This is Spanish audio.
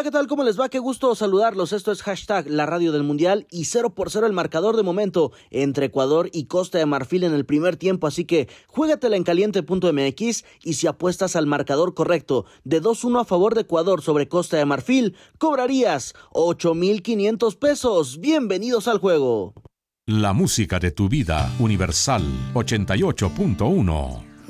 ¿qué tal? ¿Cómo les va? Qué gusto saludarlos. Esto es hashtag la radio del Mundial y 0-0 el marcador de momento entre Ecuador y Costa de Marfil en el primer tiempo, así que juégatela en caliente.mx y si apuestas al marcador correcto de 2-1 a favor de Ecuador sobre Costa de Marfil, cobrarías 8,500 pesos. Bienvenidos al juego. La música de tu vida, Universal 88.1.